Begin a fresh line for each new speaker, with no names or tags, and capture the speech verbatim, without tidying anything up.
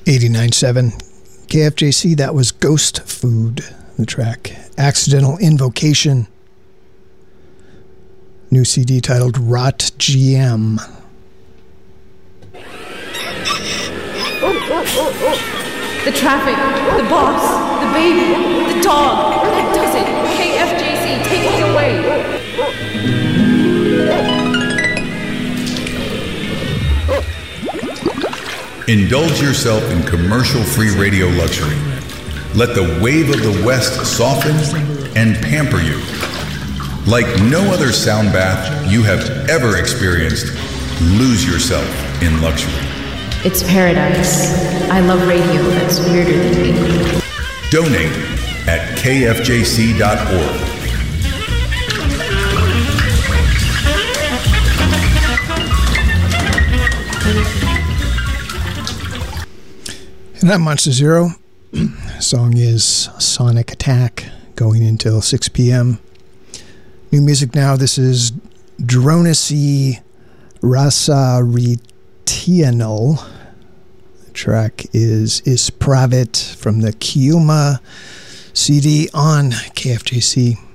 eighty-nine point seven K F J C, that was Ghost Food, the track Accidental Invocation. New C D titled Rot G M.
The traffic, the boss, the baby, the dog, that does it. K F J C, take it away.
Indulge yourself in commercial-free radio luxury. Let the wave of the West soften and pamper you. Like no other sound bath you have ever experienced, lose yourself in luxury.
It's paradise. I love radio that's weirder than me.
Donate at K F J C dot org.
And I'm Monster Zero. Song is Sonic Attack, going until six p.m. New music now. This is Dronisi Rasaritianul. The track is Ispravit from the Kiuma C D on K F J C.